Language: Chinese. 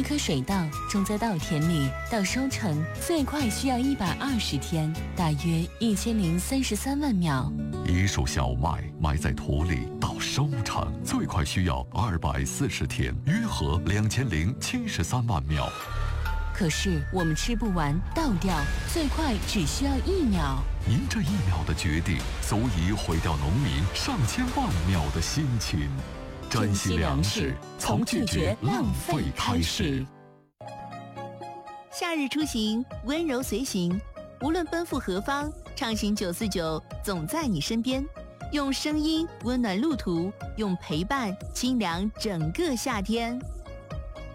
颗水稻种在稻田里到收成最快需要120天，大约1033万秒。 一束小麦埋在土里到收成最快需要240天，约合2073万秒。 可是我们吃不完倒掉，最快只需要1秒。 您这1秒的决定，足以毁掉农民上千万秒的辛勤。珍惜粮食，从拒绝浪费开始。 夏日出行，温柔随行，无论奔赴何方，畅行949总在你身边。用声音温暖路途，用陪伴清凉整个夏天。